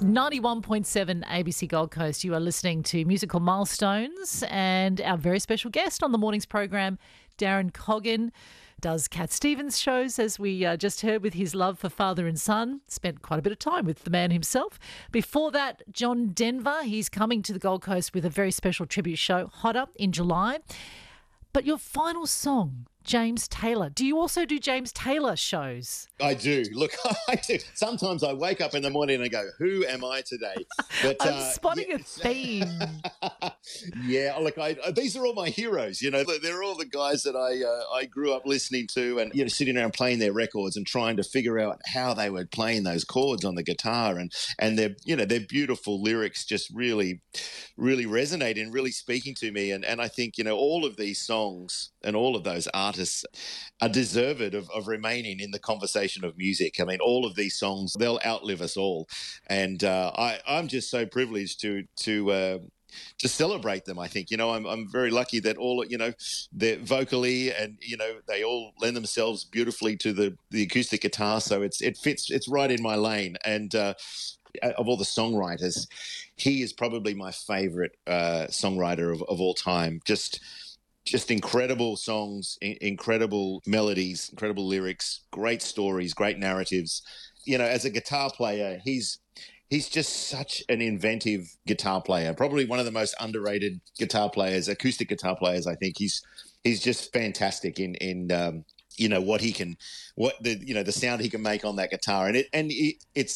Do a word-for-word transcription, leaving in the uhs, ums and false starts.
ninety-one point seven A B C Gold Coast. You are listening to Musical Milestones, and our very special guest on the morning's program, Darren Coggan, does Cat Stevens shows, as we uh, just heard, with his love for father and son. Spent quite a bit of time with the man himself. Before that, John Denver. He's coming to the Gold Coast with a very special tribute show, Hotter, in July. But your final song, James Taylor. Do you also do James Taylor shows? I do. Look, I do. Sometimes I wake up in the morning and I go, who am I today? But, I'm uh, spotting yeah. a theme. yeah, look, I, these are all my heroes. You know, they're all the guys that I uh, I grew up listening to and, you know, sitting around playing their records and trying to figure out how they were playing those chords on the guitar. And, and their, you know, their beautiful lyrics just really, really resonate and really speaking to me. And, and I think, you know, all of these songs and all of those artists are deserved of, of remaining in the conversation of music. I mean, all of these songs, they'll outlive us all. And uh, I, I'm just so privileged to to uh, to celebrate them. I think, you know, I'm I'm very lucky that all, you know, they're vocally and, you know, they all lend themselves beautifully to the, the acoustic guitar. So it's it fits, it's right in my lane. And uh, of all the songwriters, he is probably my favorite uh, songwriter of, of all time. Just Just incredible songs, in- incredible melodies, incredible lyrics, great stories, great narratives. You know, as a guitar player, he's he's just such an inventive guitar player. Probably one of the most underrated guitar players, acoustic guitar players. I think he's he's just fantastic in in um, you know what he can, what the you know the sound he can make on that guitar, and it and it, it's